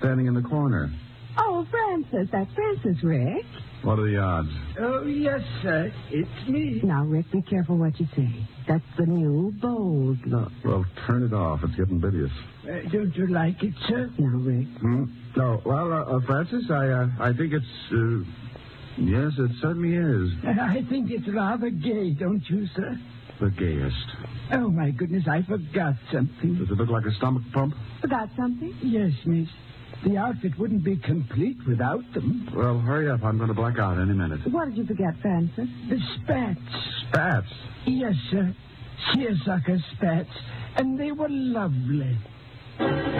standing in the corner. Oh, Francis. That's Francis, Rick. What are the odds? Oh, yes, sir. It's me. Now, Rick, be careful what you say. That's the new bold look. Well, turn it off. It's getting bilious. Don't you like it, sir? Now, Rick. No. Well, Francis, I think it's... yes, it certainly is. I think it's rather gay, don't you, sir? The gayest. Oh, my goodness, I forgot something. Does it look like a stomach pump? Forgot something? Yes, miss. The outfit wouldn't be complete without them. Well, hurry up. I'm going to black out any minute. What did you forget, Francis? The spats. Spats? Yes, sir. Seersucker spats. And they were lovely.